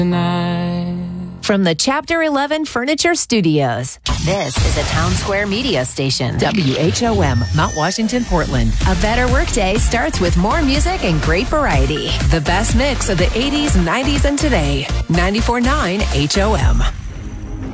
From the Chapter 11 Furniture Studios, this is a Town Square Media Station. WHOM, Mount Washington, Portland. A better workday starts with more music and great variety. The best mix of the 80s, 90s, and today. 94.9 HOM.